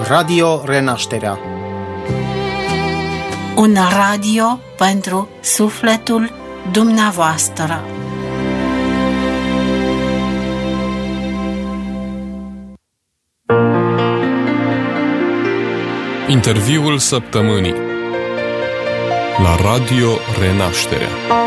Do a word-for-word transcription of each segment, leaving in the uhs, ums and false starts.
Radio Renașterea. Un radio pentru sufletul dumneavoastră. Interviul săptămânii la Radio Renașterea.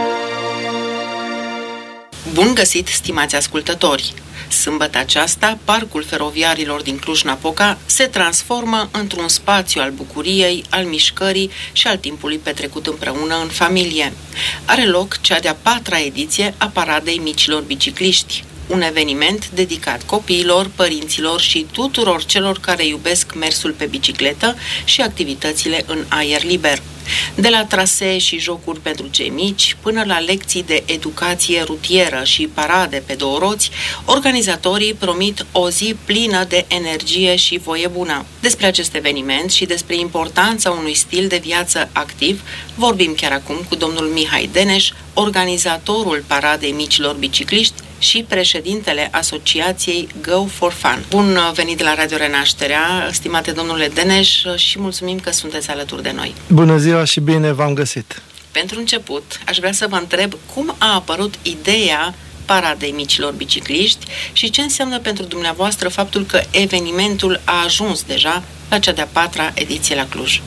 Bun găsit, stimați ascultători! Sâmbătă aceasta, Parcul Feroviarilor din Cluj-Napoca se transformă într-un spațiu al bucuriei, al mișcării și al timpului petrecut împreună în familie. Are loc cea de-a patra ediție a Paradei Micilor Bicicliști, un eveniment dedicat copiilor, părinților și tuturor celor care iubesc mersul pe bicicletă și activitățile în aer liber. De la trasee și jocuri pentru cei mici, până la lecții de educație rutieră și parade pe două roți, organizatorii promit o zi plină de energie și voie bună. Despre acest eveniment și despre importanța unui stil de viață activ vorbim chiar acum cu domnul Mihai Deneș, organizatorul Paradei Micilor Bicicliști și președintele asociației Go for Fun. Bun venit la Radio Renașterea, stimate domnule Deneș, și mulțumim că sunteți alături de noi. Bună ziua și bine v-am găsit! Pentru început, aș vrea să vă întreb cum a apărut ideea Paradei Micilor Bicicliști și ce înseamnă pentru dumneavoastră faptul că evenimentul a ajuns deja la cea de-a patra ediție la Cluj.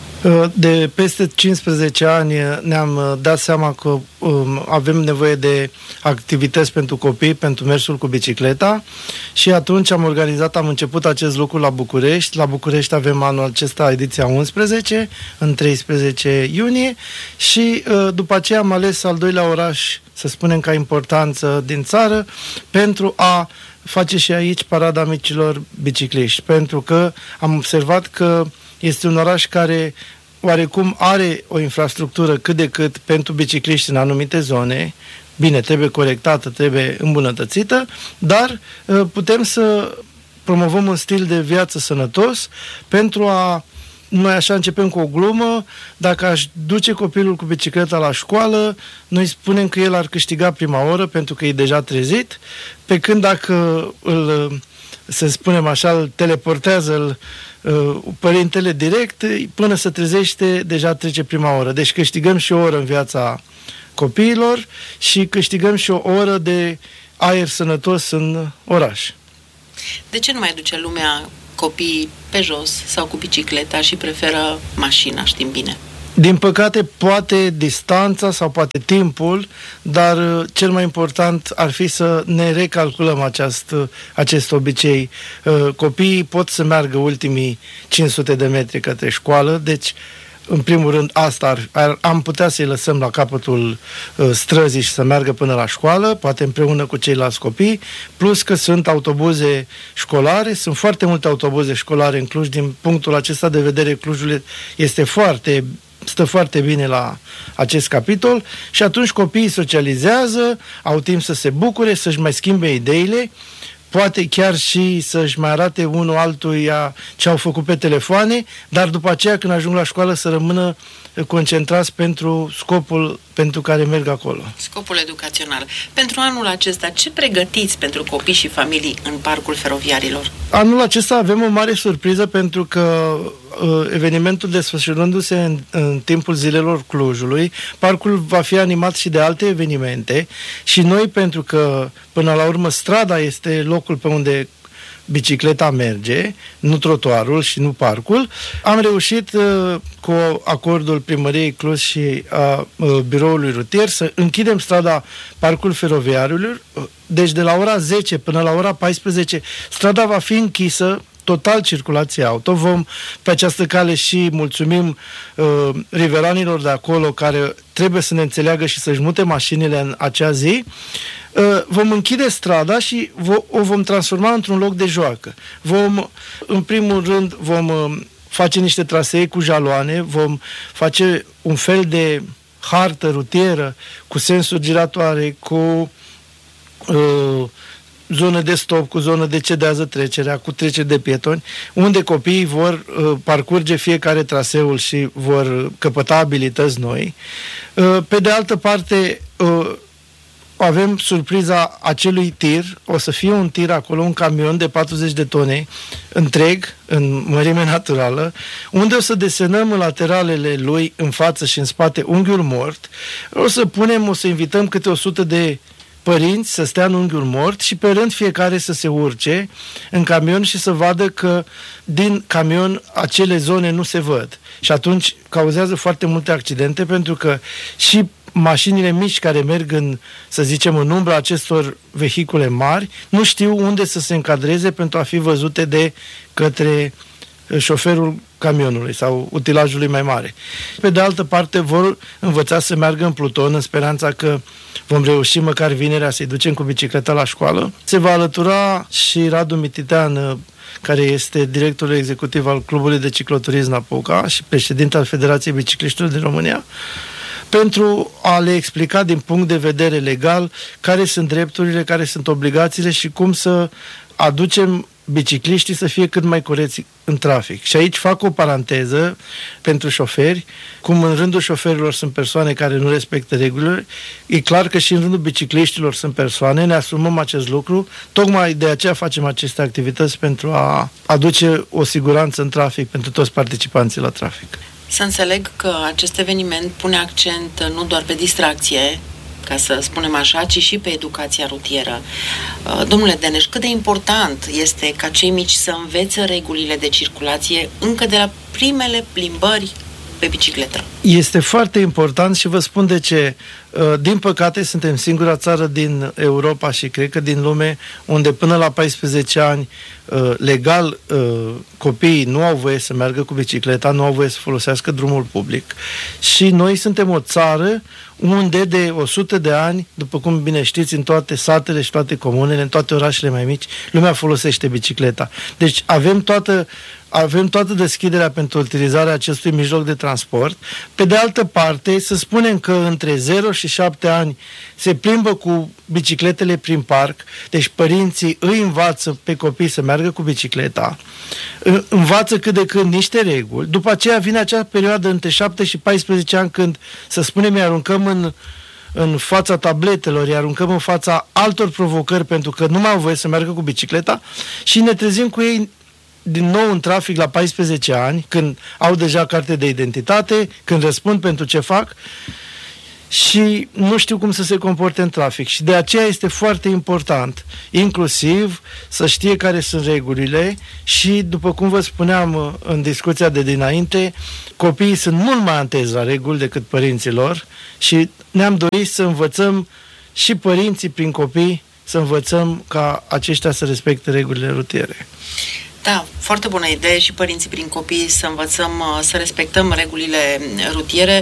De peste cincisprezece ani ne-am dat seama că um, avem nevoie de activități pentru copii, pentru mersul cu bicicleta, și atunci am organizat, am început acest lucru la București. La București avem anul acesta ediția unsprezece, în treisprezece iunie, și uh, după aceea am ales al doilea oraș, să spunem ca importanță din țară, pentru a face și aici Parada Micilor Bicicliști, pentru că am observat că este un oraș care oarecum are o infrastructură cât de cât pentru bicicliști în anumite zone. Bine, trebuie corectată, trebuie îmbunătățită, dar putem să promovăm un stil de viață sănătos pentru a... Noi așa începem cu o glumă: dacă aș duce copilul cu bicicleta la școală, noi spunem că el ar câștiga prima oră pentru că e deja trezit, pe când dacă îl, să spunem așa, îl teleportează îl, părintele direct, până se trezește, deja trece prima oră. Deci câștigăm și o oră în viața copiilor și câștigăm și o oră de aer sănătos în oraș. De ce nu mai duce lumea copiii pe jos sau cu bicicleta și preferă mașina, știm bine? Din păcate, poate distanța sau poate timpul, dar cel mai important ar fi să ne recalculăm acest, acest obicei. Copiii pot să meargă ultimii cinci sute de metri către școală, deci în primul rând asta ar, ar, am putea să-i lăsăm la capătul uh, străzii și să meargă până la școală, poate împreună cu ceilalți copii, plus că sunt autobuze școlare, sunt foarte multe autobuze școlare în Cluj. Din punctul acesta de vedere, Clujul este foarte, stă foarte bine la acest capitol, și atunci copiii socializează, au timp să se bucure, să-și mai schimbe ideile, poate chiar și să-și mai arate unul altuia ce au făcut pe telefoane, dar după aceea, când ajung la școală, să rămână concentrați pentru scopul pentru care merg acolo. Scopul educațional. Pentru anul acesta, ce pregătiți pentru copii și familii în Parcul Feroviarilor? Anul acesta avem o mare surpriză, pentru că uh, evenimentul desfășurându-se în, în timpul zilelor Clujului, parcul va fi animat și de alte evenimente, și noi, pentru că până la urmă strada este locul pe unde bicicleta merge, nu trotuarul și nu parcul, am reușit uh, cu acordul Primăriei Cluj și a uh, biroului rutier să închidem strada Parcul Feroviarilor. Deci de la ora zece până la ora paisprezece strada va fi închisă total circulație auto. Vom pe această cale și mulțumim uh, riveranilor de acolo, care trebuie să ne înțeleagă și să-și mute mașinile în acea zi. Uh, vom închide strada și vo- o vom transforma într-un loc de joacă. Vom, în primul rând, vom uh, face niște trasee cu jaloane, vom face un fel de hartă rutieră cu sensuri giratoare, cu uh, zonă de stop, cu zonă de cedează trecerea, cu treceri de pietoni, unde copiii vor uh, parcurge fiecare traseul și vor căpăta abilități noi. Uh, pe de altă parte, uh, avem surpriza acelui tir, o să fie un tir acolo, un camion de patruzeci de tone, întreg, în mărime naturală, unde o să desenăm în lateralele lui, în față și în spate, unghiul mort, o să punem, o să invităm câte o sută de părinți să stea în unghiul mort și pe rând fiecare să se urce în camion și să vadă că din camion acele zone nu se văd. Și atunci cauzează foarte multe accidente, pentru că și mașinile mici care merg în, să zicem, în umbra acestor vehicule mari, nu știu unde să se încadreze pentru a fi văzute de către șoferul camionului sau utilajului mai mare. Pe de altă parte, vor învăța să meargă în pluton în speranța că vom reuși măcar vinerea să-i ducem cu bicicleta la școală. Se va alătura și Radu Mititean, care este directorul executiv al Clubului de Cicloturism Napoca și președinte al Federației Bicicliștilor din România, pentru a le explica din punct de vedere legal care sunt drepturile, care sunt obligațiile și cum să aducem bicicliștii să fie cât mai corecți în trafic. Și aici fac o paranteză pentru șoferi, cum în rândul șoferilor sunt persoane care nu respectă regulile, e clar că și în rândul bicicliștilor sunt persoane, ne asumăm acest lucru, tocmai de aceea facem aceste activități pentru a aduce o siguranță în trafic pentru toți participanții la trafic. Să înțeleg că acest eveniment pune accent nu doar pe distracție, ca să spunem așa, ci și pe educația rutieră. Domnule Deneș, cât de important este ca cei mici să învețe regulile de circulație încă de la primele plimbări pe bicicletă? Este foarte important și vă spun de ce. Din păcate, suntem singura țară din Europa și cred că din lume unde până la paisprezece ani legal copiii nu au voie să meargă cu bicicleta, nu au voie să folosească drumul public. Și noi suntem o țară unde de o sută de ani, după cum bine știți, în toate satele și toate comunele, în toate orașele mai mici, lumea folosește bicicleta. Deci avem toată avem toată deschiderea pentru utilizarea acestui mijloc de transport. Pe de altă parte, să spunem că între zero și șapte ani se plimbă cu bicicletele prin parc, deci părinții îi învață pe copii să meargă cu bicicleta, învață cât de când niște reguli, după aceea vine acea perioadă între șapte și paisprezece ani când, să spunem, îi aruncăm în în fața tabletelor, îi aruncăm în fața altor provocări pentru că nu mai au voie să meargă cu bicicleta și ne trezim cu ei din nou în trafic la paisprezece ani, când au deja carte de identitate, când răspund pentru ce fac și nu știu cum să se comporte în trafic. Și de aceea este foarte important, inclusiv, să știe care sunt regulile și, după cum vă spuneam în discuția de dinainte, copiii sunt mult mai atenți la reguli decât părinților și ne-am dorit să învățăm și părinții prin copii, să învățăm ca aceștia să respecte regulile rutiere. Da, foarte bună idee și părinții prin copii să învățăm să respectăm regulile rutiere.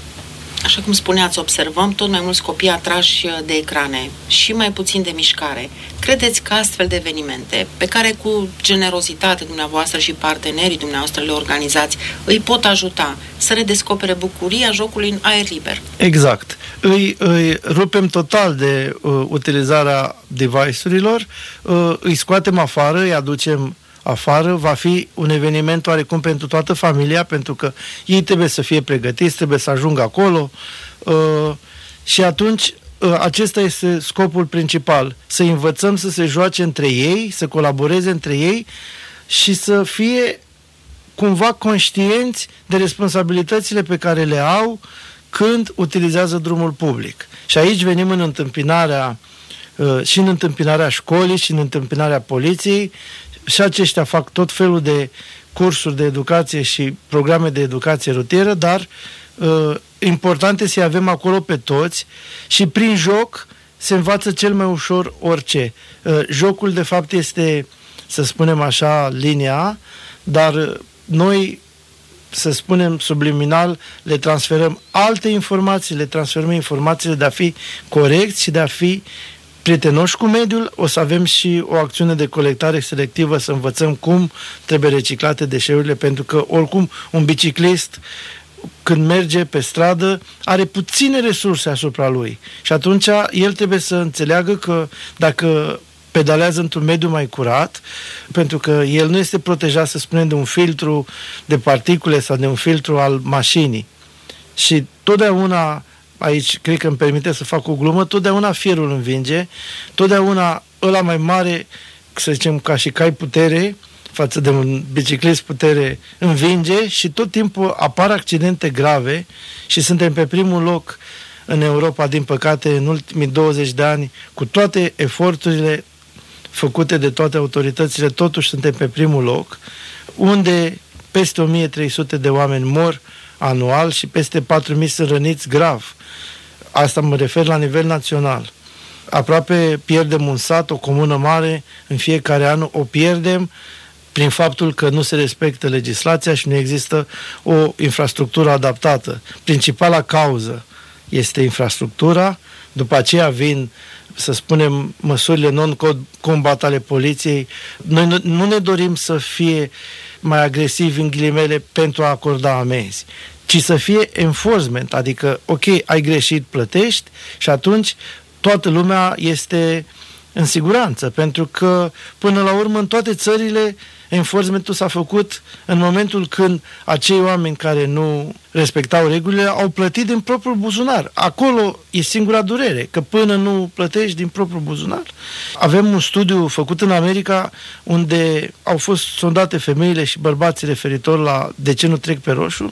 Așa cum spuneați, observăm tot mai mulți copii atrași de ecrane și mai puțin de mișcare. Credeți că astfel de evenimente, pe care cu generozitate dumneavoastră și partenerii dumneavoastră le organizați, îi pot ajuta să redescopere bucuria jocului în aer liber? Exact. Îi, îi rupem total de uh, utilizarea device-urilor, uh, îi scoatem afară, îi aducem afară, va fi un eveniment oarecum pentru toată familia, pentru că ei trebuie să fie pregătiți, trebuie să ajungă acolo uh, și atunci uh, acesta este scopul principal, să învățăm să se joace între ei, să colaboreze între ei și să fie cumva conștienți de responsabilitățile pe care le au când utilizează drumul public. Și aici venim în întâmpinarea uh, și în întâmpinarea școlii și în întâmpinarea poliției. Și aceștia fac tot felul de cursuri de educație și programe de educație rutieră, dar uh, important este să avem acolo pe toți și prin joc se învață cel mai ușor orice. Uh, jocul, de fapt, este, să spunem așa, linia, dar uh, noi, să spunem subliminal, le transferăm alte informații, le transferăm informațiile de a fi corecți și de a fi prietenoși cu mediul. O să avem și o acțiune de colectare selectivă, să învățăm cum trebuie reciclate deșeurile, pentru că oricum un biciclist când merge pe stradă are puține resurse asupra lui și atunci el trebuie să înțeleagă că dacă pedalează într-un mediu mai curat, pentru că el nu este protejat, să spunem, de un filtru de particule sau de un filtru al mașinii și totdeauna aici cred că îmi permite să fac o glumă, totdeauna fierul învinge, totdeauna ăla mai mare, să zicem, ca și cai putere, față de un biciclist putere, învinge și tot timpul apar accidente grave și suntem pe primul loc în Europa, din păcate, în ultimii douăzeci de ani, cu toate eforturile făcute de toate autoritățile, totuși suntem pe primul loc, unde peste o mie trei sute de oameni mor anual și peste patru mii sunt răniți grav. Asta mă refer la nivel național. Aproape pierdem un sat, o comună mare, în fiecare an o pierdem prin faptul că nu se respectă legislația și nu există o infrastructură adaptată. Principala cauză este infrastructura, după aceea vin, să spunem, măsurile non-combat ale poliției. Noi nu, nu ne dorim să fie mai agresivi, în ghilimele, pentru a acorda amenzi, ci să fie enforcement, adică, ok, ai greșit, plătești și atunci toată lumea este în siguranță, pentru că, până la urmă, în toate țările, enforcementul s-a făcut în momentul când acei oameni care nu respectau regulile au plătit din propriul buzunar. Acolo e singura durere, că până nu plătești din propriul buzunar. Avem un studiu făcut în America unde au fost sondate femeile și bărbații referitor la de ce nu trec pe roșu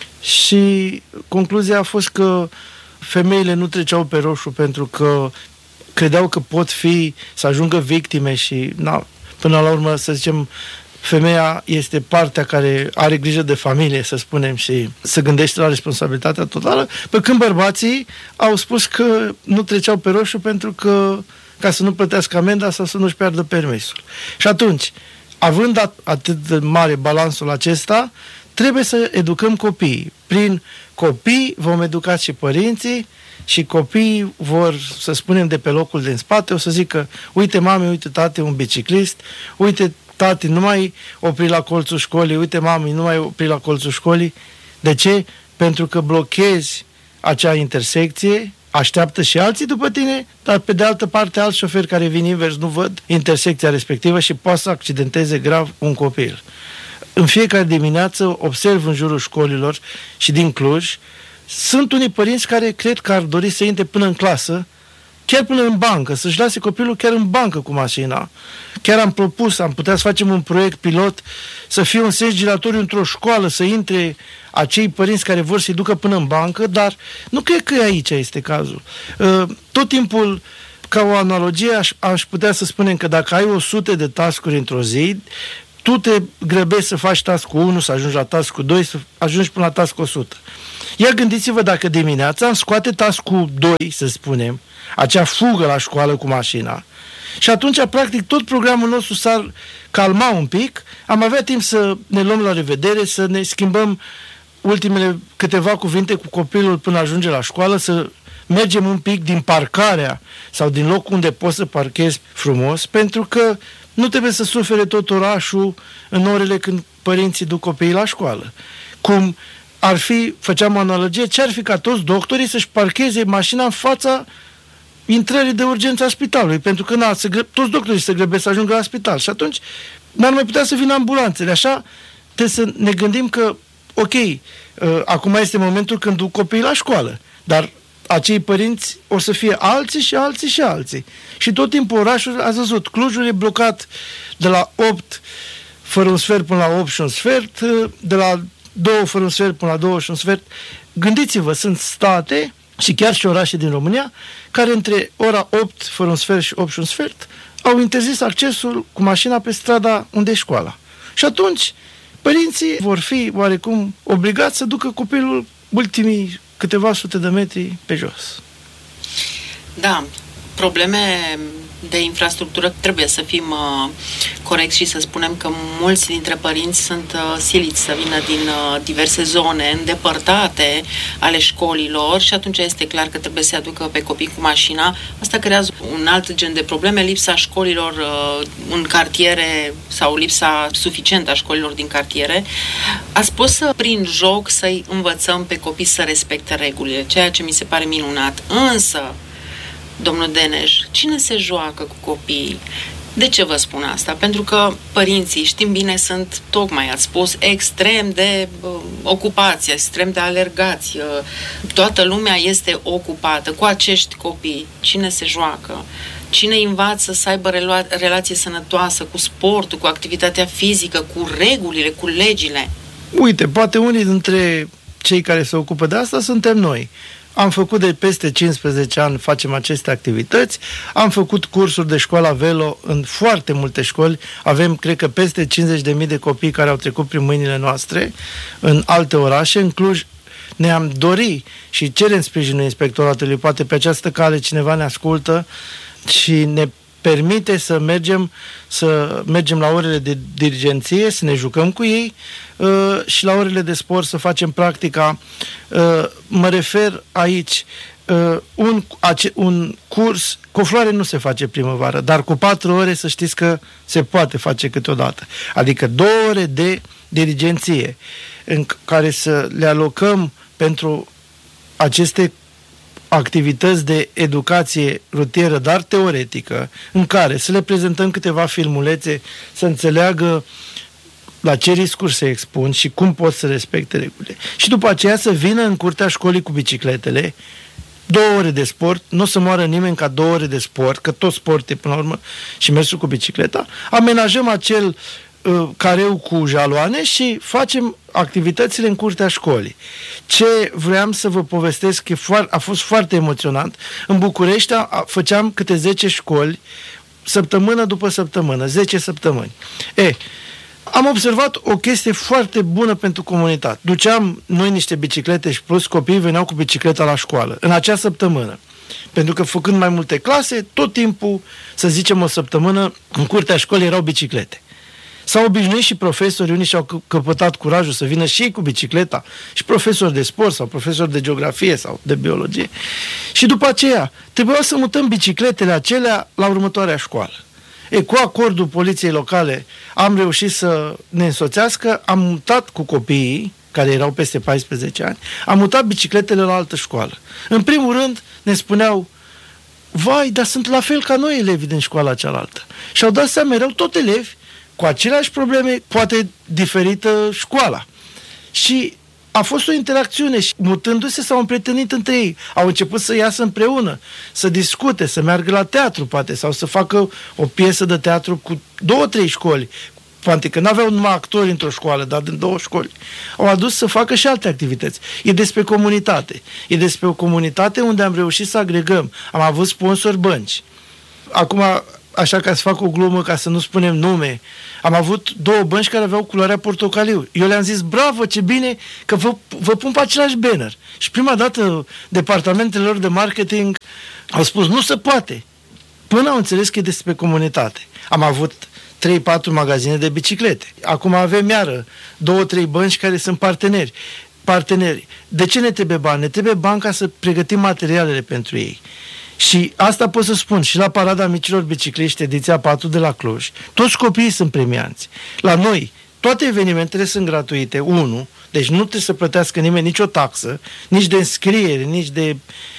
și concluzia a fost că femeile nu treceau pe roșu pentru că credeau că pot fi, să ajungă victime și, na, până la urmă, să zicem, femeia este partea care are grijă de familie, să spunem, și se gândește la responsabilitatea totală, pe când bărbații au spus că nu treceau pe roșu pentru că, ca să nu plătească amenda sau să nu-și piardă permisul. Și atunci, având atât de mare balansul acesta, trebuie să educăm copiii. Prin copii vom educa și părinții și copiii vor, să spunem, de pe locul din spate, o să zică, uite mami, uite tate, un biciclist, uite tati, nu mai opri la colțul școlii, uite mami, nu mai opri la colțul școlii. De ce? Pentru că blochezi acea intersecție, așteaptă și alții după tine, dar pe de altă parte alți șoferi care vin invers nu văd intersecția respectivă și poate să accidenteze grav un copil. În fiecare dimineață observ în jurul școlilor și din Cluj, sunt unii părinți care cred că ar dori să intre până în clasă, chiar până în bancă, să-și lase copilul chiar în bancă cu mașina. Chiar am propus, am putea să facem un proiect pilot, să fie un sens giratoriu într-o școală, să intre acei părinți care vor să-i ducă până în bancă, dar nu cred că aici este cazul. Tot timpul, ca o analogie, aș, aș putea să spunem că dacă ai o sută de task-uri într-o zi, tu te grăbești să faci task-ul unu, să ajungi la task-ul doi, să ajungi până la task-ul o sută. Ia gândiți-vă dacă dimineața îmi scoate task-ul doi, să spunem, acea fugă la școală cu mașina, și atunci, practic, tot programul nostru s-ar calma un pic, am avea timp să ne luăm la revedere, să ne schimbăm ultimele câteva cuvinte cu copilul până ajunge la școală, să mergem un pic din parcarea sau din locul unde poți să parchezi frumos, pentru că nu trebuie să sufere tot orașul în orele când părinții duc copiii la școală. Cum ar fi, făceam o analogie, ce ar fi ca toți doctorii să-și parcheze mașina în fața intrării de urgență a spitalului, pentru că na, se gră, toți doctorii se grăbesc să ajungă la spital și atunci n-ar mai putea să vină ambulanțele. Așa trebuie să ne gândim că, ok, uh, acum este momentul când duc copiii la școală, dar acei părinți o să fie alții și alții și alții. Și tot timpul orașul, ați văzut, Clujul e blocat de la opt fără un sfert până la opt și un sfert, de la două fără un sfert până la două și un sfert. Gândiți-vă, sunt state și chiar și orașe din România care între ora opt fără un sfert și opt și un sfert au interzis accesul cu mașina pe strada unde e școala. Și atunci părinții vor fi oarecum obligați să ducă copilul ultimii câteva sute de metri pe jos. Da, probleme de infrastructură trebuie să fim uh, corecți și să spunem că mulți dintre părinți sunt uh, siliți să vină din uh, diverse zone îndepărtate ale școlilor și atunci este clar că trebuie să aducă pe copii cu mașina. Asta creează un alt gen de probleme, lipsa școlilor uh, în cartiere sau lipsa suficientă a școlilor din cartiere. A spus să, prin joc, să-i învățăm pe copii să respecte regulile, ceea ce mi se pare minunat. Însă, domnul Deneș, cine se joacă cu copiii? De ce vă spun asta? Pentru că părinții, știm bine, sunt, tocmai ați spus, extrem de uh, ocupați, extrem de alergați. Uh, toată lumea este ocupată cu acești copii. Cine se joacă? Cine învață să aibă rela- relație sănătoasă cu sportul, cu activitatea fizică, cu regulile, cu legile? Uite, poate unii dintre cei care se ocupă de asta suntem noi. Am făcut de peste cincisprezece ani, facem aceste activități, am făcut cursuri de școala Velo în foarte multe școli, avem, cred că, peste cincizeci de mii de copii care au trecut prin mâinile noastre în alte orașe. În Cluj ne-am dorit și cerem sprijinul inspectoratului, poate pe această cale cineva ne ascultă și ne permite să mergem, să mergem la orele de dirigenție, să ne jucăm cu ei uh, și la orele de sport să facem practica. Uh, mă refer aici, uh, un, ace, un curs, cu floare nu se face primăvară, dar cu patru ore să știți că se poate face câteodată. Adică două ore de dirigenție în care să le alocăm pentru aceste activități de educație rutieră, dar teoretică, în care să le prezentăm câteva filmulețe, să înțeleagă la ce riscuri se expun și cum pot să respecte regulile. Și după aceea să vină în curtea școlii cu bicicletele, două ore de sport, nu o să moară nimeni ca două ore de sport, că tot sport e până la urmă și mersul cu bicicleta, amenajăm acel uh, careu cu jaloane și facem activitățile în curtea școlii. Ce vreau să vă povestesc, că a fost foarte emoționant. În București a, făceam câte zece școli, săptămână după săptămână, zece săptămâni. E, am observat o chestie foarte bună pentru comunitate. Duceam noi niște biciclete și plus copiii veneau cu bicicleta la școală, în acea săptămână. Pentru că făcând mai multe clase, tot timpul, să zicem o săptămână, în curtea școlii erau biciclete. S-au obișnuit și profesorii, unii și-au căpătat curajul să vină și ei cu bicicleta, și profesori de sport sau profesori de geografie sau de biologie. Și după aceea trebuia să mutăm bicicletele acelea la următoarea școală. E, cu acordul poliției locale am reușit să ne însoțească, am mutat cu copiii, care erau peste paisprezece ani, am mutat bicicletele la altă școală. În primul rând ne spuneau: vai, dar sunt la fel ca noi elevii din școala cealaltă. Și au dat seama, erau tot elevi, cu aceleași probleme, poate diferită școala. Și a fost o interacțiune și mutându-se s-au împrietenit între ei. Au început să iasă împreună, să discute, să meargă la teatru, poate, sau să facă o piesă de teatru cu două, trei școli. Poate că n-aveau numai actori într-o școală, dar din două școli. Au adus să facă și alte activități. E despre comunitate. E despre o comunitate unde am reușit să agregăm. Am avut sponsori bănci. Acum, așa ca să fac o glumă, ca să nu spunem nume, am avut două bănci care aveau culoarea portocaliu. Eu le-am zis: bravo, ce bine că vă, vă pun pe același banner. Și prima dată departamentele lor de marketing au spus: nu se poate. Până au înțeles că e despre comunitate. Am avut trei patru magazine de biciclete. Acum avem iară două trei bănci care sunt parteneri. Parteneri. De ce ne trebuie bani? Ne trebuie bani ca să pregătim materialele pentru ei. Și asta pot să spun și la Parada Micilor Bicicliști, ediția patru de la Cluj. Toți copiii sunt premianți. La noi, toate evenimentele sunt gratuite, unu, deci nu trebuie să plătească nimeni nicio taxă, nici de înscriere, nici de...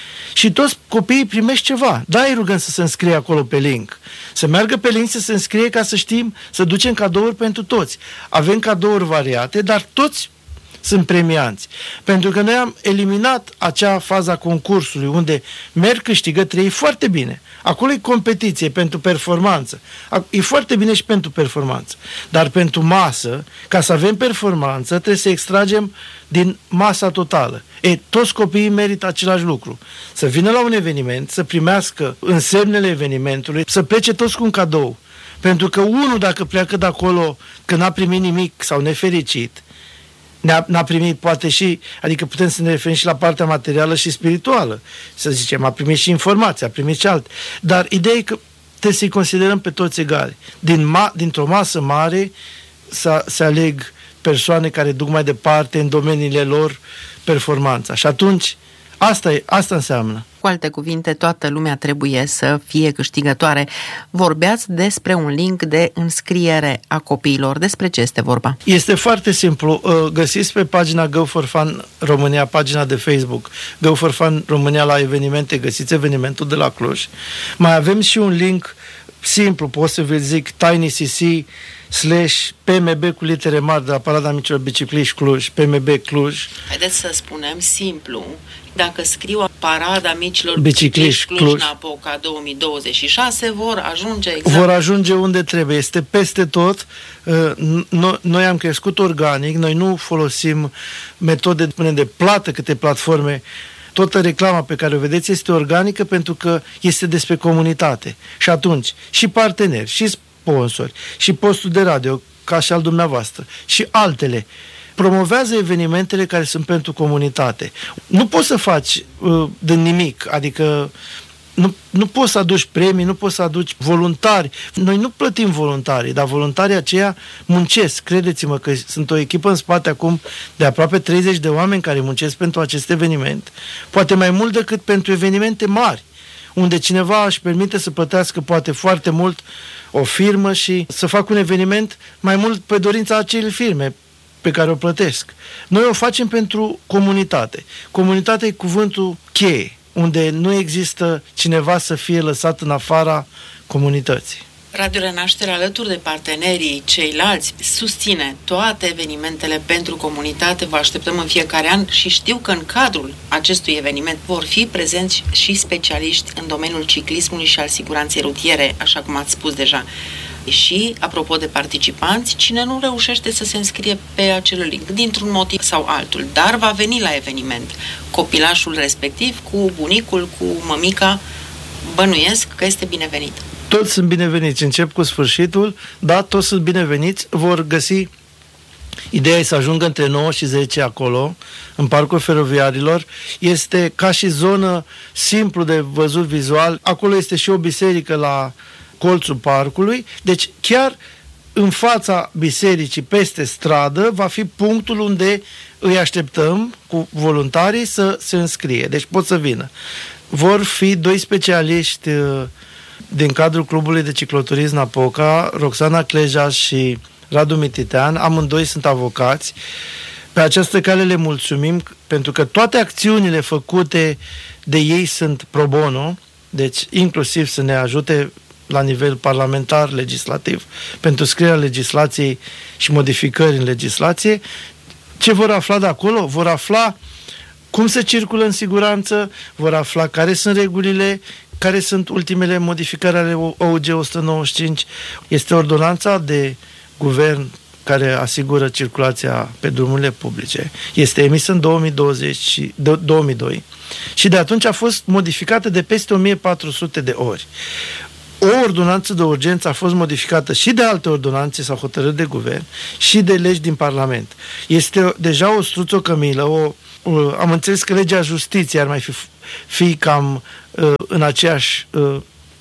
Și toți copiii primești ceva. Da, îi rugăm să se înscrie acolo pe link. Să meargă pe link, să se înscrie, ca să știm, să ducem cadouri pentru toți. Avem cadouri variate, dar toți sunt premianți. Pentru că noi am eliminat acea fază a concursului unde merg, câștigă, trei, foarte bine. Acolo e competiție pentru performanță. E foarte bine și pentru performanță. Dar pentru masă, ca să avem performanță, trebuie să extragem din masa totală. E, toți copiii merită același lucru. Să vină la un eveniment, să primească însemnele evenimentului, să plece toți cu un cadou. Pentru că unul, dacă pleacă de acolo că n-a primit nimic sau nefericit, N-a, n-a primit poate și, adică putem să ne referim și la partea materială și spirituală, să zicem, a primit și informații, a primit și alte. Dar ideea e că trebuie să-i considerăm pe toți egali. Din ma, dintr-o masă mare să, se aleg persoane care duc mai departe în domeniile lor performanța. Și atunci, asta, e, asta înseamnă. Cu alte cuvinte, toată lumea trebuie să fie câștigătoare. Vorbeați despre un link de înscriere a copiilor. Despre ce este vorba? Este foarte simplu. Găsiți pe pagina Go for Fun România, pagina de Facebook Go for Fun România, la evenimente, găsiți evenimentul de la Cluj. Mai avem și un link simplu, pot să vă zic tinycc slash pmb cu litere mari de la Parada Micilor Bicicliști Cluj, pmb Cluj. Haideți să spunem simplu, dacă scriu Parada Micilor Bicicliști Cluj-Napoca două mii douăzeci și șase, vor ajunge exact... Vor ajunge unde trebuie, este peste tot. Noi am crescut organic, noi nu folosim metode de plată câte platforme. Toată reclama pe care o vedeți este organică pentru că este despre comunitate. Și atunci, și parteneri, și sponsori, și postul de radio, ca și al dumneavoastră, și altele, promovează evenimentele care sunt pentru comunitate. Nu poți să faci uh, de nimic, adică nu, nu poți să aduci premii, nu poți să aduci voluntari. Noi nu plătim voluntarii, dar voluntarii aceia muncesc. Credeți-mă că sunt o echipă în spate acum de aproape treizeci de oameni care muncesc pentru acest eveniment. Poate mai mult decât pentru evenimente mari, unde cineva își permite să plătească poate foarte mult o firmă și să facă un eveniment mai mult pe dorința acelei firme pe care o plătesc. Noi o facem pentru comunitate. Comunitatea e cuvântul cheie, unde nu există cineva să fie lăsat în afara comunității. Radio Renaștere, alături de partenerii ceilalți, susține toate evenimentele pentru comunitate. Vă așteptăm în fiecare an și știu că în cadrul acestui eveniment vor fi prezenți și specialiști în domeniul ciclismului și al siguranței rutiere, așa cum ați spus deja. Și, apropo de participanți, cine nu reușește să se înscrie pe acel link, dintr-un motiv sau altul, dar va veni la eveniment, copilașul respectiv, cu bunicul, cu mămica, bănuiesc că este binevenit. Toți sunt bineveniți, încep cu sfârșitul, da, toți sunt bineveniți, vor găsi, ideea e să ajungă între nouă și zece acolo, în Parcul Feroviarilor, este ca și zonă simplu de văzut vizual, acolo este și o biserică la colțul parcului, deci chiar în fața bisericii, peste stradă, va fi punctul unde îi așteptăm cu voluntarii să se înscrie, deci pot să vină. Vor fi doi specialiști din cadrul Clubului de Cicloturism Napoca, Roxana Cleja și Radu Mititean, amândoi sunt avocați. Pe această cale le mulțumim pentru că toate acțiunile făcute de ei sunt pro bono, deci inclusiv să ne ajute la nivel parlamentar, legislativ, pentru scrierea legislației și modificări în legislație. Ce vor afla de acolo? Vor afla cum se circulă în siguranță, vor afla care sunt regulile, care sunt ultimele modificări ale O U G o sută nouăzeci și cinci. Este ordonanța de guvern care asigură circulația pe drumurile publice. Este emisă în două mii douăzeci și două mii doi și de atunci a fost modificată de peste o mie patru sute de ori. O ordonanță de urgență a fost modificată și de alte ordonanțe sau hotărâri de guvern și de legi din Parlament. Este deja o struțocămilă, o, o, am înțeles că legea justiției ar mai fi, fi cam uh, în aceeași uh,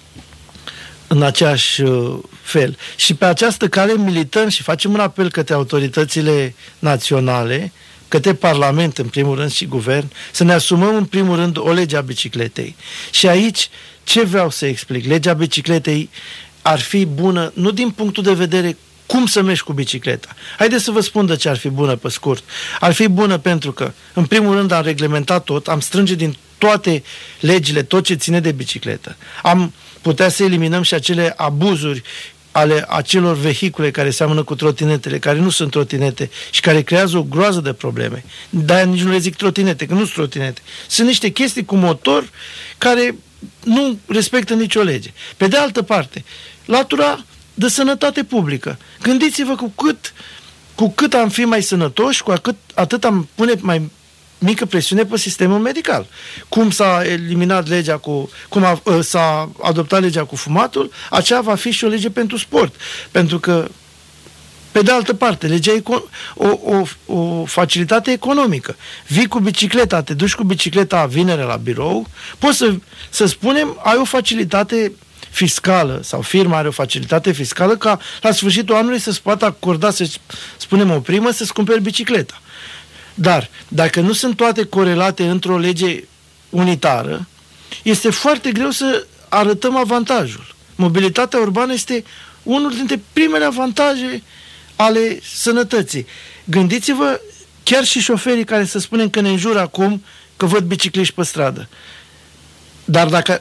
în aceeași uh, fel. Și pe această cale milităm și facem un apel către autoritățile naționale, către Parlament în primul rând și Guvern, să ne asumăm în primul rând o lege a bicicletei. Și aici ce vreau să explic? Legea bicicletei ar fi bună nu din punctul de vedere cum să mergi cu bicicleta. Haideți să vă spun de ce ar fi bună pe scurt. Ar fi bună pentru că, în primul rând, am reglementat tot, am strânge din toate legile tot ce ține de bicicletă. Am putea să eliminăm și acele abuzuri ale acelor vehicule care seamănă cu trotinetele, care nu sunt trotinete și care creează o groază de probleme. De-aia nici nu le zic trotinete, că nu sunt trotinete. Sunt niște chestii cu motor care nu respectă nicio lege. Pe de altă parte, latura de sănătate publică. Gândiți-vă cu cât, cu cât am fi mai sănătoși, cu atât, atât am pune mai mică presiune pe sistemul medical. Cum s-a eliminat legea cu, cum a, s-a adoptat legea cu fumatul, aceea va fi și o lege pentru sport. Pentru că, pe de altă parte, legea e o, o, o facilitate economică. Vii cu bicicleta, te duci cu bicicleta vinere la birou, poți să, să spunem, ai o facilitate fiscală sau firma are o facilitate fiscală ca la sfârșitul anului să-ți poată acorda, să spunem, o primă să-ți cumperi bicicleta. Dar, dacă nu sunt toate corelate într-o lege unitară, este foarte greu să arătăm avantajul. Mobilitatea urbană este unul dintre primele avantaje ale sănătății. Gândiți-vă, chiar și șoferii care să spunem că ne înjură acum că văd bicicliști pe stradă. Dar dacă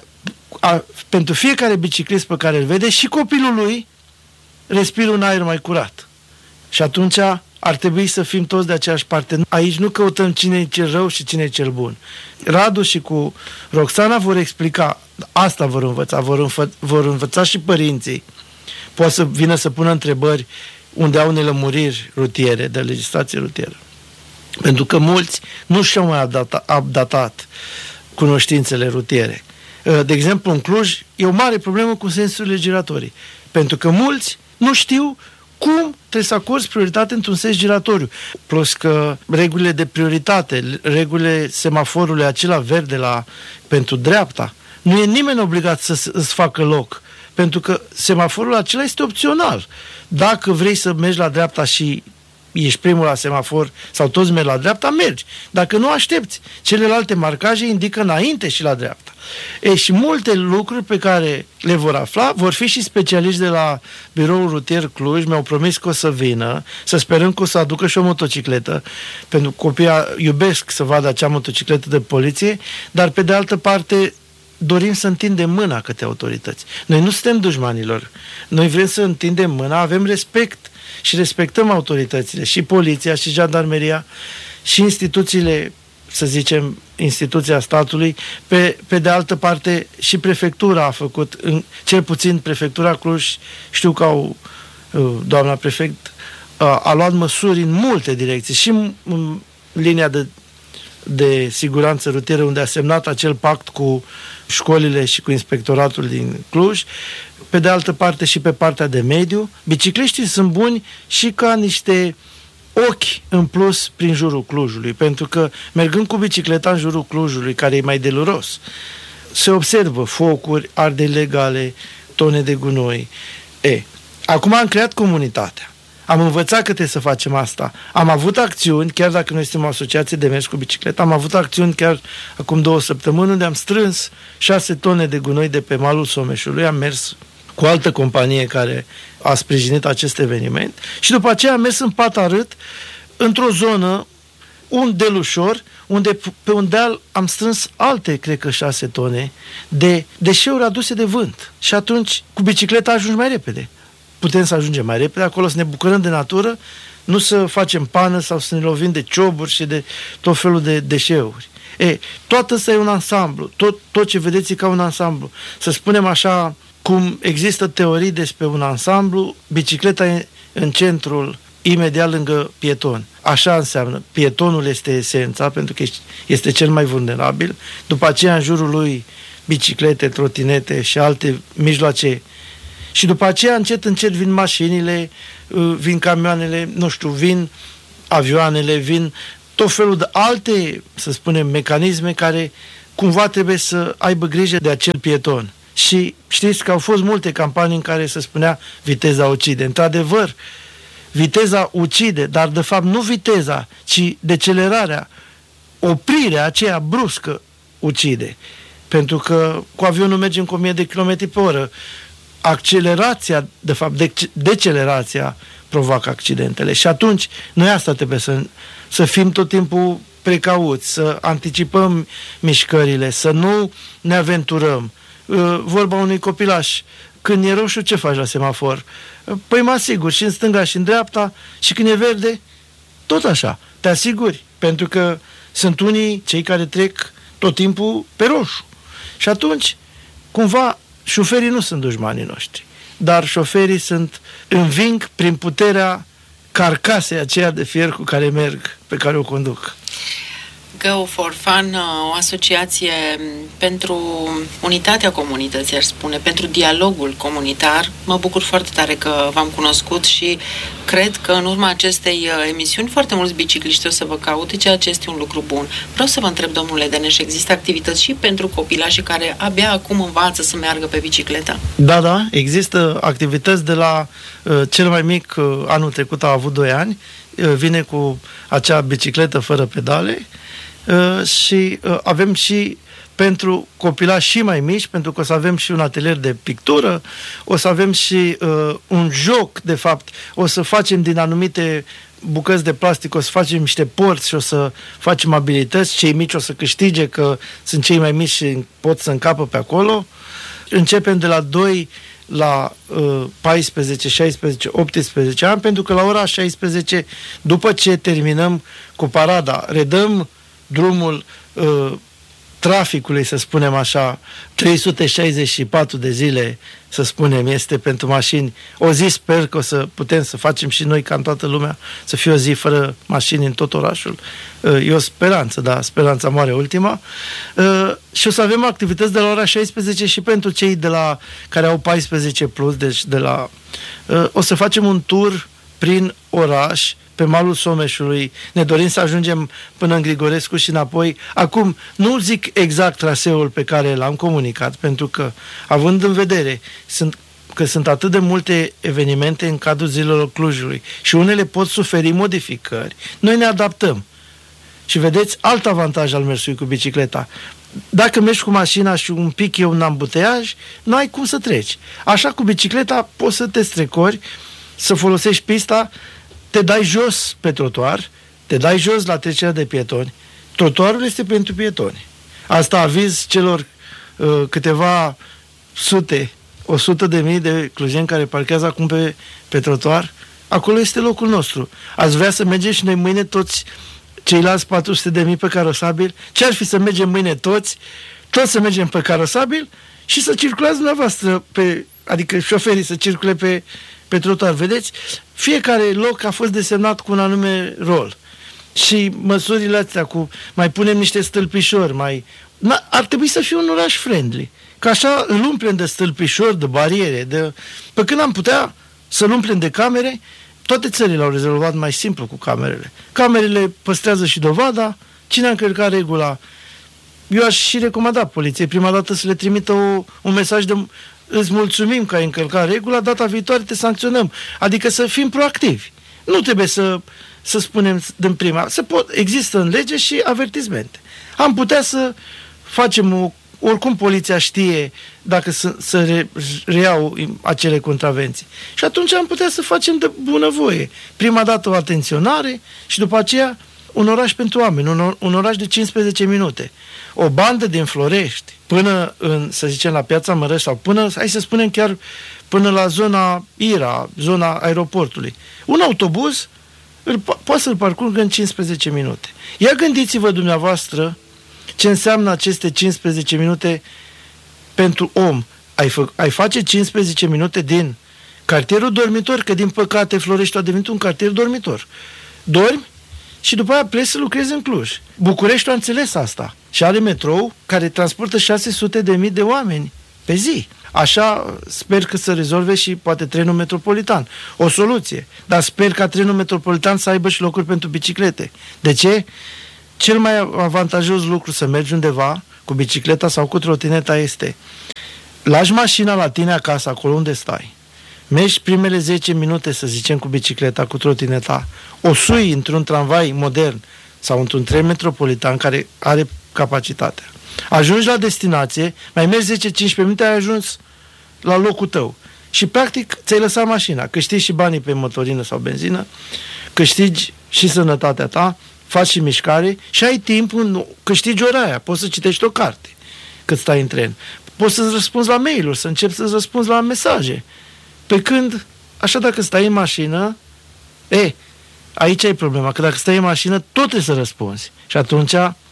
a, pentru fiecare biciclist pe care îl vede și copilul lui respiră un aer mai curat. Și atunci ar trebui să fim toți de aceeași parte. Aici nu căutăm cine e cel rău și cine e cel bun. Radu și cu Roxana vor explica, asta vor învăța, vor, înfă, vor învăța și părinții. Poate să vină să pună întrebări unde au nelămuriri rutiere, de legislație rutieră. Pentru că mulți nu și-au mai updatat, updatat cunoștințele rutiere. De exemplu, în Cluj e o mare problemă cu sensurile giratorii. Pentru că mulți nu știu cum trebuie să acorzi prioritate într-un sens giratoriu. Plus că regulile de prioritate, regulile semaforului acela verde la, pentru dreapta, nu e nimeni obligat să îți facă loc. Pentru că semaforul acela este opțional. Dacă vrei să mergi la dreapta și ești primul la semafor sau toți merg la dreapta, mergi. Dacă nu, aștepți. Celelalte marcaje indică înainte și la dreapta. E, și multe lucruri pe care le vor afla, vor fi și specialiști de la Biroul Rutier Cluj, mi-au promis că o să vină, să sperăm că o să aducă și o motocicletă, pentru că copiii iubesc să vadă acea motocicletă de poliție, dar pe de altă parte dorim să întindem mâna către autorități. Noi nu suntem dușmanilor. Noi vrem să întindem mâna, avem respect și respectăm autoritățile, și poliția, și jandarmeria, și instituțiile, să zicem, instituția statului. Pe, pe de altă parte, și prefectura a făcut, în, cel puțin prefectura Cluj, știu că au, doamna prefect, a, a luat măsuri în multe direcții, și în, în linia de, de siguranță rutieră, unde a semnat acel pact cu școlile și cu inspectoratul din Cluj, pe de altă parte și pe partea de mediu. Bicicliștii sunt buni și ca niște ochi în plus prin jurul Clujului, pentru că mergând cu bicicleta în jurul Clujului, care e mai deluros, se observă focuri, arderi ilegale, tone de gunoi. E, acum am creat comunitatea. Am învățat că trebuie să facem asta. Am avut acțiuni, chiar dacă noi suntem o asociație de mers cu bicicleta, am avut acțiuni chiar acum două săptămâni, unde am strâns șase tone de gunoi de pe malul Someșului, am mers cu o altă companie care a sprijinit acest eveniment și după aceea am mers în Patarât, într-o zonă, un delușor, unde pe un deal am strâns alte, cred că șase tone de deșeuri aduse de vânt. Și atunci, cu bicicleta ajungi mai repede. Putem să ajungem mai repede acolo, să ne bucurăm de natură, nu să facem pană sau să ne lovim de cioburi și de tot felul de deșeuri. E, toată asta e un ansamblu, tot, tot ce vedeți e ca un ansamblu. Să spunem așa, cum există teorii despre un ansamblu, bicicleta e în centrul, imediat lângă pieton. Așa înseamnă, pietonul este esența, pentru că este cel mai vulnerabil, după aceea în jurul lui biciclete, trotinete și alte mijloace. Și după aceea, încet, încet vin mașinile, vin camioanele, nu știu, vin avioanele, vin tot felul de alte, să spunem, mecanisme care cumva trebuie să aibă grijă de acel pieton. Și știți că au fost multe campanii în care se spunea viteza ucide. Într-adevăr, viteza ucide, dar de fapt nu viteza, ci decelerarea, oprirea aceea bruscă ucide. Pentru că cu avionul mergem cu o mie de kilometri pe oră. Accelerația, de fapt, de- decelerația provoacă accidentele. Și atunci, noi asta trebuie să, să fim tot timpul precauți, să anticipăm mișcările, să nu ne aventurăm. Vorba unui copilaș, când e roșu, ce faci la semafor? Păi mă asigur, și în stânga și în dreapta, și când e verde, tot așa, te asiguri, pentru că sunt unii cei care trec tot timpul pe roșu. Și atunci, cumva, șoferii nu sunt dușmanii noștri, dar șoferii sunt, înving prin puterea carcasei aceea de fier cu care merg, pe care o conduc. Go for Fun, o asociație pentru unitatea comunității, aș spune, pentru dialogul comunitar. Mă bucur foarte tare că v-am cunoscut și cred că în urma acestei emisiuni foarte mulți bicicliști o să vă caute, ceea ce este un lucru bun. Vreau să vă întreb, domnule Deneș, există activități și pentru copilașii care abia acum învață să meargă pe bicicletă? Da, da, există activități de la uh, cel mai mic, uh, anul trecut a avut doi ani, uh, vine cu acea bicicletă fără pedale. Uh, și uh, avem și pentru copilași și mai mici, pentru că o să avem și un atelier de pictură, o să avem și uh, un joc, de fapt, o să facem din anumite bucăți de plastic, o să facem niște porți și o să facem abilități, cei mici o să câștige că sunt cei mai mici și pot să încapă pe acolo. începem de la doi la uh, paisprezece, șaisprezece, optsprezece ani, pentru că la ora șaisprezece, după ce terminăm cu parada, redăm drumul uh, traficului, să spunem așa, trei sute șaizeci și patru de zile, să spunem, este pentru mașini. O zi sper că o să putem să facem și noi, ca în toată lumea, să fie o zi fără mașini în tot orașul. E o speranță, da, speranța moare ultima. Și o să avem activități de la ora șaisprezece și pentru cei de la care au paisprezece plus, deci de la... O să facem un tur prin oraș, pe malul Someșului, ne dorim să ajungem până în Grigorescu și înapoi. Acum, nu zic exact traseul pe care l-am comunicat, pentru că, având în vedere sunt, că sunt atât de multe evenimente în cadrul zilelor Clujului și unele pot suferi modificări, noi ne adaptăm. Și vedeți, alt avantaj al mersului cu bicicleta. Dacă mergi cu mașina și un pic e un ambuteiaj, nu ai cum să treci. Așa, cu bicicleta poți să te strecori, să folosești pista, te dai jos pe trotuar, te dai jos la trecerea de pietoni. Trotuarul este pentru pietoni. Asta aviz celor uh, câteva sute, o sută de mii de clujeni care parchează acum pe, pe trotuar. Acolo este locul nostru. Ați vrea să mergem și noi mâine toți ceilalți patru sute de mii pe carosabil? Ce ar fi să mergem mâine toți, toți să mergem pe carosabil și să circulați dumneavoastră, pe, adică șoferii să circule pe pe trotuar. Vedeți? Fiecare loc a fost desemnat cu un anume rol. Și măsurile astea cu mai punem niște stâlpișori, mai... Na, ar trebui să fie un oraș friendly. Că așa îl umplem de stâlpișori, de bariere, de... Pe când am putea să-l umplem de camere, toate țările au rezolvat mai simplu cu camerele. Camerele păstrează și dovada, cine a încălcat regula. Eu aș și recomanda poliției prima dată să le trimită o, un mesaj de... Îți mulțumim că ai încălcat regula, data viitoare te sancționăm. Adică să fim proactivi. Nu trebuie să, să spunem din prima. Se pot, există în lege și avertismente. Am putea să facem o... Oricum poliția știe dacă să, să re, reiau acele contravenții. Și atunci am putea să facem de bunăvoie. Prima dată o atenționare și după aceea un oraș pentru oameni, un, un oraș de cincisprezece minute. O bandă din Florești până în, să zicem, la Piața Mărăști sau până, hai să spunem chiar până la zona Ira, zona aeroportului. Un autobuz îl, po- poate să-l parcurgă în cincisprezece minute. Ia gândiți-vă dumneavoastră ce înseamnă aceste cincisprezece minute pentru om. Ai, fă, ai face cincisprezece minute din cartierul dormitor, că din păcate Florești a devenit un cartier dormitor. Dormi și după aia pleci să lucrezi în Cluj. Bucureștiul a înțeles asta și are metrou care transportă șase sute de mii de oameni pe zi. Așa sper că să rezolve și poate trenul metropolitan. O soluție. Dar sper ca trenul metropolitan să aibă și locuri pentru biciclete. De ce? Cel mai avantajos lucru să mergi undeva cu bicicleta sau cu trotineta este: lași mașina la tine acasă, acolo unde stai, mergi primele zece minute, să zicem, cu bicicleta, cu trotineta, o sui într-un tramvai modern sau într-un tren metropolitan care are capacitatea. Ajungi la destinație, mai mergi zece cincisprezece minute, ai ajuns la locul tău. Și practic ți-ai lăsat mașina, câștigi și banii pe motorină sau benzină, câștigi și sănătatea ta, faci și mișcare și ai timp, câștigi ora aia, poți să citești o carte cât stai în tren. Poți să-ți răspunzi la mail-uri, să începi să-ți răspunzi la mesaje. Pe când, așa, dacă stai în mașină, e, aici e problema, că dacă stai în mașină, tot trebuie să răspunzi. Și atunci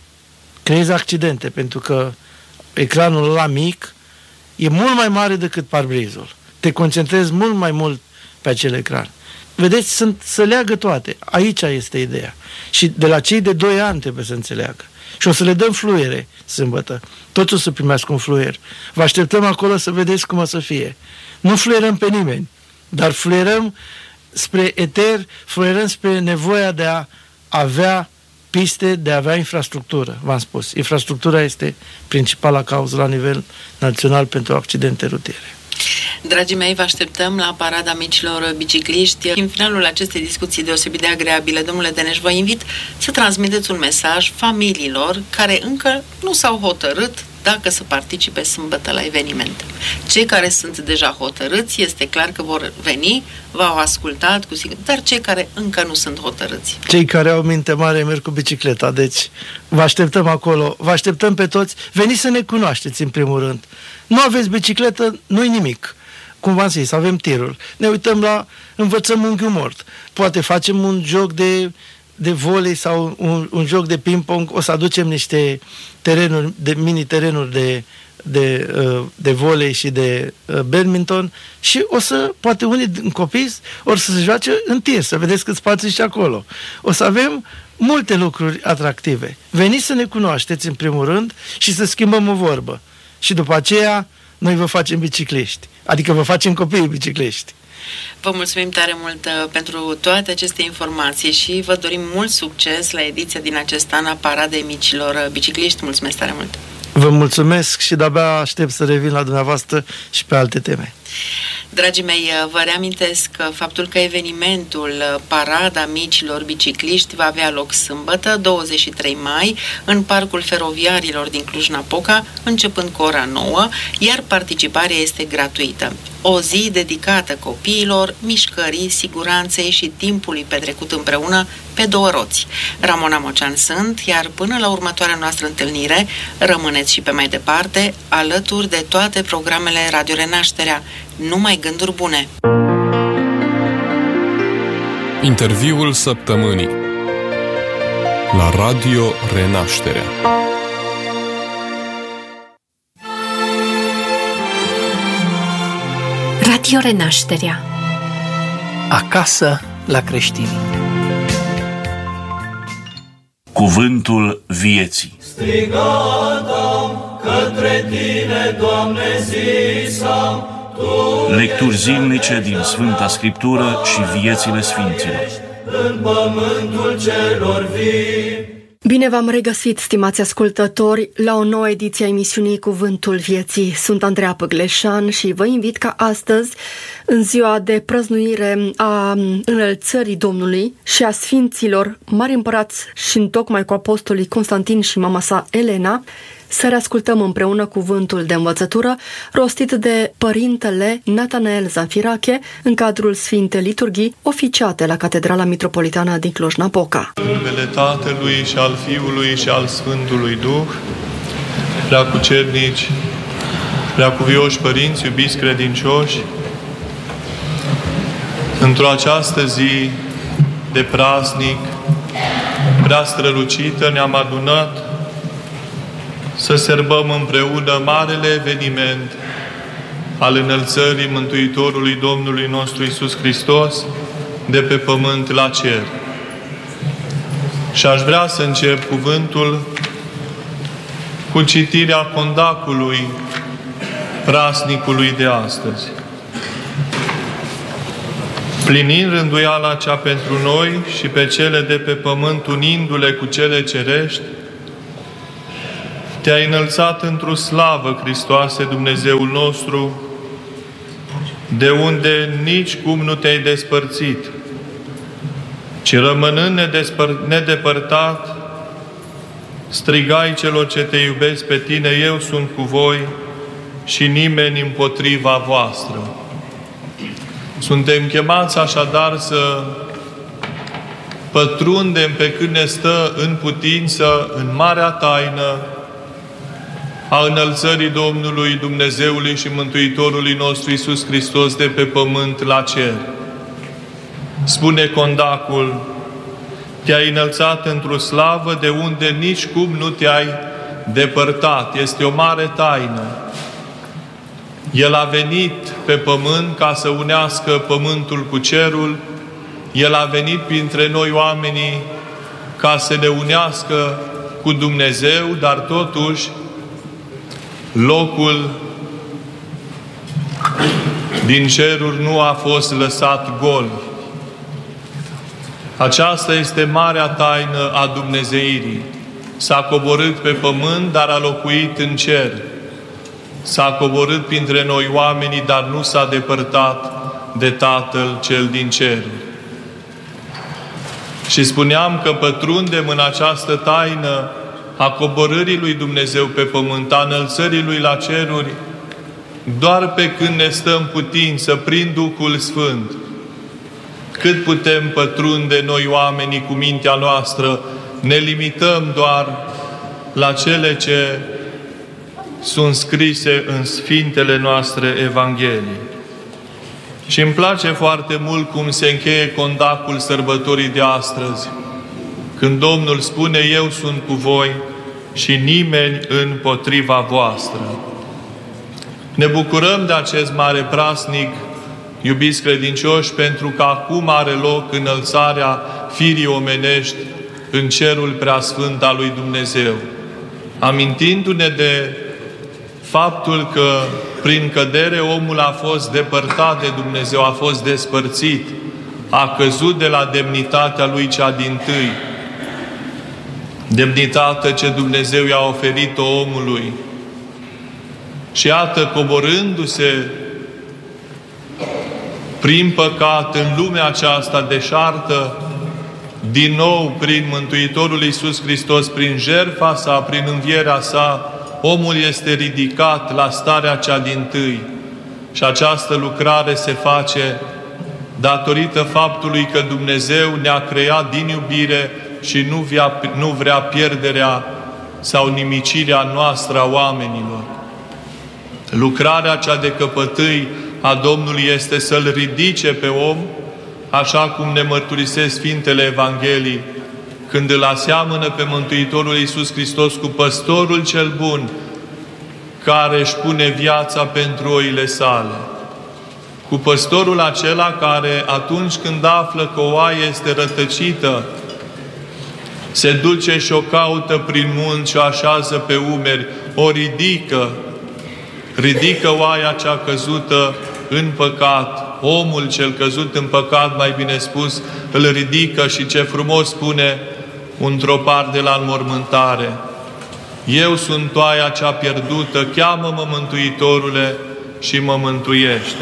creezi accidente, pentru că ecranul ăla mic e mult mai mare decât parbrizul. Te concentrezi mult mai mult pe acel ecran. Vedeți, sunt, să leagă toate. Aici este ideea. Și de la cei de doi ani trebuie să înțeleagă. Și o să le dăm fluiere sâmbătă. Toți o să primească un fluier. Vă așteptăm acolo să vedeți cum o să fie. Nu fluierăm pe nimeni, dar fluierăm spre eter, fluierăm spre nevoia de a avea piste, de a avea infrastructură. V-am spus, infrastructura este principala cauză la nivel național pentru accidente rutiere. Dragii mei, vă așteptăm la parada micilor bicicliști. În finalul acestei discuții deosebit de agreabile, domnule Deneș, vă invit să transmiteți un mesaj familiilor care încă nu s-au hotărât dacă să participe sâmbătă la eveniment. Cei care sunt deja hotărâți, este clar că vor veni, v-au ascultat cu sigur, dar cei care încă nu sunt hotărâți. Cei care au minte mare merg cu bicicleta, deci vă așteptăm acolo, vă așteptăm pe toți, veniți să ne cunoașteți în primul rând. Nu aveți bicicletă, nu-i nimic. Cum v-am zis, avem tirul. Ne uităm la, învățăm unghiul mort. Poate facem un joc de, de volei sau un, un joc de ping-pong, o să aducem niște terenuri, de mini-terenuri de, de, de volei și de badminton și o să, poate unii din copii or să se joace în tir, să vedeți cât spațiu și acolo. O să avem multe lucruri atractive. Veniți să ne cunoașteți în primul rând și să schimbăm o vorbă. Și după aceea noi vă facem bicicliști. Adică vă facem copiii bicicliști. Vă mulțumim tare mult pentru toate aceste informații și vă dorim mult succes la ediția din acest an a Paradei Micilor Bicicliști. Mulțumesc tare mult! Vă mulțumesc și de-abia aștept să revin la dumneavoastră și pe alte teme. Dragii mei, vă reamintesc că faptul că evenimentul Parada Micilor Bicicliști va avea loc sâmbătă, douăzeci și trei mai, în Parcul Feroviarilor din Cluj-Napoca, începând cu ora nouă, iar participarea este gratuită. O zi dedicată copiilor, mișcării, siguranței și timpului petrecut împreună pe două roți. Ramona Mocean sunt, iar până la următoarea noastră întâlnire, rămâneți și pe mai departe, alături de toate programele Radio Renașterea. Numai gânduri bune! Interviul săptămânii la Radio Renașterea. Radio Renașterea. Acasă la creștini. Cuvântul vieții. Strigat-am către tine, Doamne, zis-am, Lecturi zilnice din Sfânta Scriptură și viețile Sfinților. În pământul celor vii. Bine v-am regăsit, stimați ascultători, la o nouă ediție a emisiunii Cuvântul Vieții. Sunt Andreea Păgleșan și vă invit ca astăzi, în ziua de prăznuire a înălțării Domnului și a Sfinților Mari Împărați și întocmai cu apostolii Constantin și mama sa Elena, să reascultăm împreună cuvântul de învățătură rostit de părintele Natanael Zanfirache în cadrul Sfintei Liturghii oficiate la Catedrala Mitropolitană din Cluj-Napoca. În numele Tatălui și al Fiului și al Sfântului Duh, preacucernici, preacuvioși părinți, iubiți credincioși, într-o această zi de praznic prea strălucită ne-am adunat să sărbăm împreună marele eveniment al înălțării Mântuitorului Domnului nostru Iisus Hristos de pe pământ la cer. Și aș vrea să încep cuvântul cu citirea condacului praznicului de astăzi. Plinind rânduiala cea pentru noi și pe cele de pe pământ, unindu-le cu cele cerești, Te-ai înălțat într-o slavă, Hristoase, Dumnezeul nostru, de unde nici cum nu te-ai despărțit, ci rămânând nedespăr- nedepărtat, strigai celor ce te iubesc pe tine, eu sunt cu voi și nimeni împotriva voastră. Suntem chemați așadar să pătrundem pe cât ne stă în putință în marea taină a înălțării Domnului Dumnezeului și Mântuitorului nostru Iisus Hristos de pe pământ la cer. Spune condacul, te-ai înălțat într-o slavă de unde nici cum nu te-ai depărtat. Este o mare taină. El a venit pe pământ ca să unească pământul cu cerul. El a venit printre noi oamenii ca să ne unească cu Dumnezeu, dar totuși locul din ceruri nu a fost lăsat gol. Aceasta este marea taină a dumnezeirii. S-a coborât pe pământ, dar a locuit în cer. S-a coborât printre noi oamenii, dar nu s-a depărtat de Tatăl cel din cer. Și spuneam că pătrundem în această taină a coborârii lui Dumnezeu pe pământ, a înălțării lui la ceruri, doar pe când ne stă în putință, prin Duhul Sfânt. Cât putem pătrunde noi oamenii cu mintea noastră, ne limităm doar la cele ce sunt scrise în Sfintele noastre Evanghelii. Și îmi place foarte mult cum se încheie condacul sărbătorii de astăzi, când Domnul spune: eu sunt cu voi și nimeni împotriva voastră. Ne bucurăm de acest mare praznic, iubiți credincioși, pentru că acum are loc înălțarea firii omenești în cerul preasfânt al lui Dumnezeu. Amintindu-ne de faptul că prin cădere omul a fost depărtat de Dumnezeu, a fost despărțit, a căzut de la demnitatea lui cea dintâi, demnitatea ce Dumnezeu i-a oferit-o omului. Și iată, coborându-se prin păcat în lumea aceasta deșartă, din nou prin Mântuitorul Iisus Hristos, prin jertfa sa, prin învierea sa, omul este ridicat la starea cea dintâi. Și această lucrare se face datorită faptului că Dumnezeu ne-a creat din iubire și nu vrea, nu vrea pierderea sau nimicirea noastră a oamenilor. Lucrarea cea de căpătâi a Domnului este să-L ridice pe om, așa cum ne mărturisesc Sfintele Evanghelii, când îl aseamănă pe Mântuitorul Iisus Hristos cu păstorul cel bun, care își pune viața pentru oile sale. Cu păstorul acela care, atunci când află că o oaie este rătăcită, se duce și o caută prin munți și o așează pe umeri, o ridică, ridică oaia cea căzută în păcat. Omul cel căzut în păcat, mai bine spus, îl ridică și ce frumos spune un tropar de la înmormântare: eu sunt oaia cea pierdută, cheamă-mă, Mântuitorule, și mă mântuiește.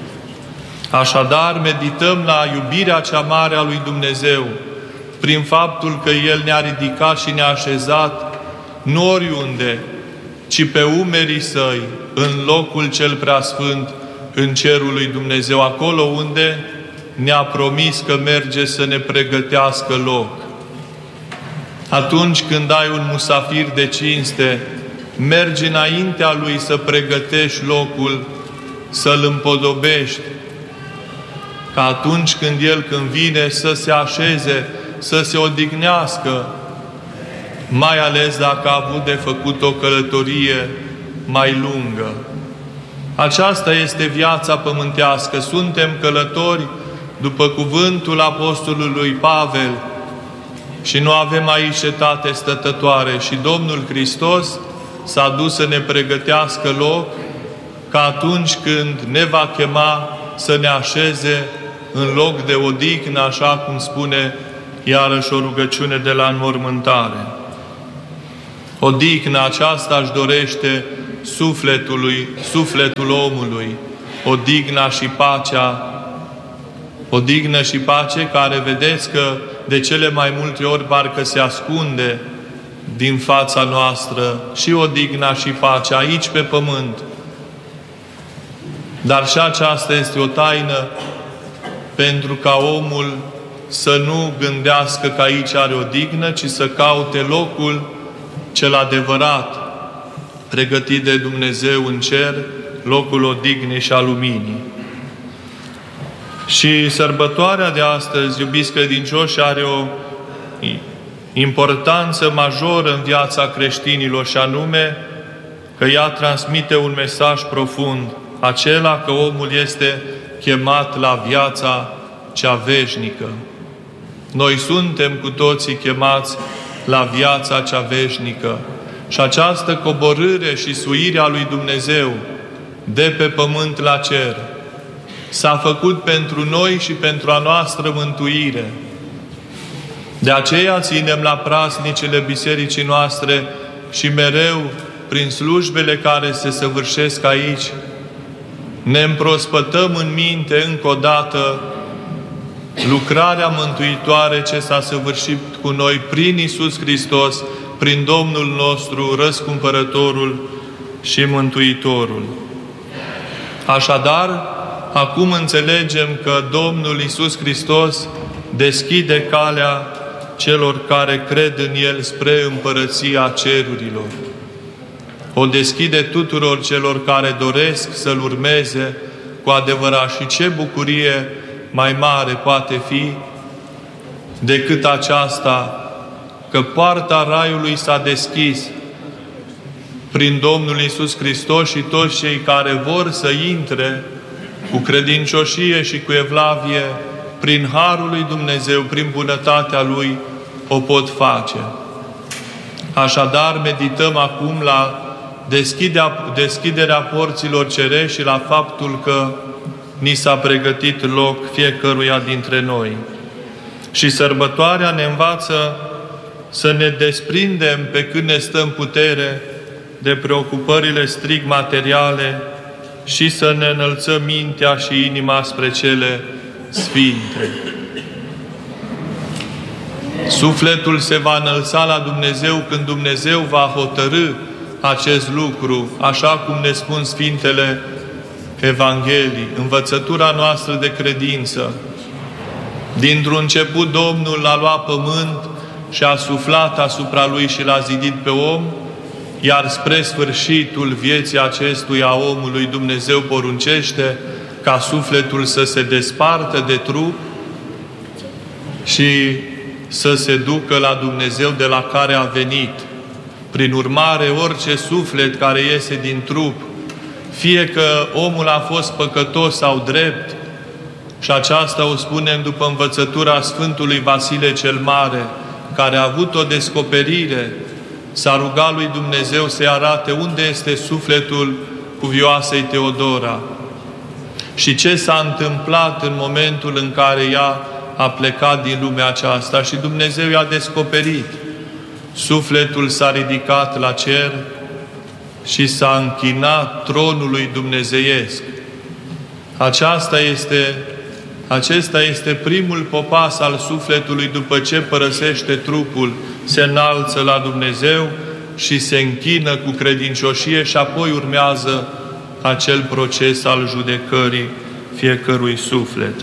Așadar, medităm la iubirea cea mare a lui Dumnezeu, prin faptul că El ne-a ridicat și ne-a așezat nu oriunde, ci pe umerii Săi, în locul cel preasfânt, în cerul lui Dumnezeu, acolo unde ne-a promis că merge să ne pregătească loc. Atunci când ai un musafir de cinste, mergi înaintea lui să pregătești locul, să-l împodobești, ca atunci când el, când vine, să se așeze, să se odihnească, mai ales dacă a avut de făcut o călătorie mai lungă. Aceasta este viața pământească. Suntem călători după cuvântul apostolului Pavel și nu avem aici cetate stătătoare. Și Domnul Hristos s-a dus să ne pregătească loc, ca atunci când ne va chema să ne așeze în loc de odihnă, așa cum spune iarăși o rugăciune de la înmormântare. Odihna aceasta își dorește sufletului, sufletul omului, odihna și pacea, odihnă și pace care vedeți că de cele mai multe ori parcă se ascunde din fața noastră, și odihna și pacea aici pe pământ. Dar și aceasta este o taină pentru ca omul să nu gândească că aici are odihnă, ci să caute locul cel adevărat, pregătit de Dumnezeu în cer, locul odihnii și al luminii. Și sărbătoarea de astăzi, iubiți credincioși, are o importanță majoră în viața creștinilor, și anume că ea transmite un mesaj profund, acela că omul este chemat la viața cea veșnică. Noi suntem cu toții chemați la viața cea veșnică. Și această coborâre și suire a lui Dumnezeu de pe pământ la cer s-a făcut pentru noi și pentru a noastră mântuire. De aceea ținem la praznicile bisericii noastre și mereu, prin slujbele care se săvârșesc aici, ne împrospătăm în minte încă o dată lucrarea mântuitoare ce s-a săvârșit cu noi prin Iisus Hristos, prin Domnul nostru, Răscumpărătorul și Mântuitorul. Așadar, acum înțelegem că Domnul Iisus Hristos deschide calea celor care cred în El spre împărăția cerurilor. O deschide tuturor celor care doresc să-L urmeze cu adevărat. Și ce bucurie mai mare poate fi decât aceasta, că poarta Raiului s-a deschis prin Domnul Iisus Hristos și toți cei care vor să intre cu credincioșie și cu evlavie, prin harul lui Dumnezeu, prin bunătatea Lui, o pot face. Așadar, medităm acum la deschiderea, deschiderea porților cerești și la faptul că ni s-a pregătit loc fiecăruia dintre noi. Și sărbătoarea ne învață să ne desprindem pe cât ne stă în putere de preocupările strict materiale și să ne înălțăm mintea și inima spre cele sfinte. Sufletul se va înălța la Dumnezeu când Dumnezeu va hotărâ acest lucru, așa cum ne spun Sfintele Evanghelii, învățătura noastră de credință. Dintr-un început Domnul l-a luat pământ și a suflat asupra lui și l-a zidit pe om, iar spre sfârșitul vieții acestuia omului Dumnezeu poruncește ca sufletul să se despartă de trup și să se ducă la Dumnezeu de la care a venit. Prin urmare, orice suflet care iese din trup, fie că omul a fost păcătos sau drept, și aceasta o spunem după învățătura Sfântului Vasile cel Mare, care a avut o descoperire, s-a rugat lui Dumnezeu să-i arate unde este sufletul cuvioasei Teodora și ce s-a întâmplat în momentul în care ea a plecat din lumea aceasta. Și Dumnezeu i-a descoperit. Sufletul s-a ridicat la cer și s-a închinat tronului dumnezeiesc. Aceasta este, acesta este primul popas al sufletului după ce părăsește trupul, se înalță la Dumnezeu și se închină cu credincioșie și apoi urmează acel proces al judecării fiecărui suflet.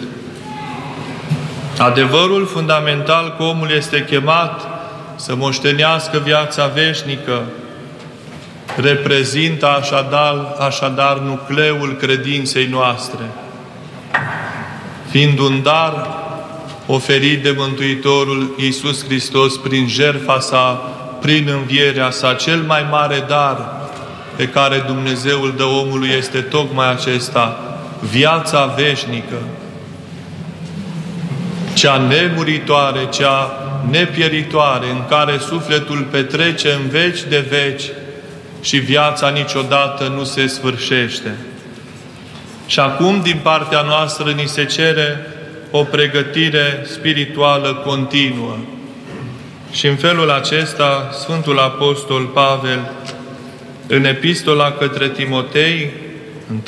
Adevărul fundamental că omul este chemat să moștenească viața veșnică reprezintă așadar, așadar nucleul credinței noastre, fiind un dar oferit de Mântuitorul Iisus Hristos prin jertfa sa, prin învierea sa. Cel mai mare dar pe care Dumnezeu îl dă omului este tocmai acesta, viața veșnică, cea nemuritoare, cea nepieritoare, în care sufletul petrece în veci de veci și viața niciodată nu se sfârșește. Și acum, din partea noastră, ni se cere o pregătire spirituală continuă. Și în felul acesta, Sfântul Apostol Pavel, în Epistola către Timotei,